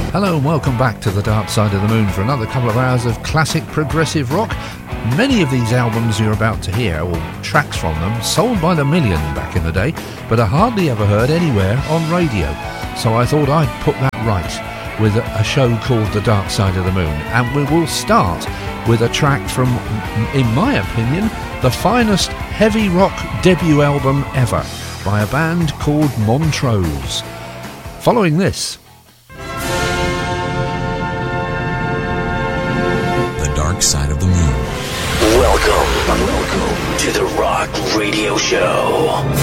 Hello and welcome back to the Dark Side of the Moon for another couple of hours of classic progressive rock. Many of these albums you're about to hear, or tracks from them, sold by the million back in the day, but are hardly ever heard anywhere on radio. So I thought I'd put that right with a show called The Dark Side of the Moon. And we will start with a track from, in my opinion, the finest heavy rock debut album ever by a band called Montrose. Following this, Dark Side of the Moon. Welcome to the Rock Radio Show.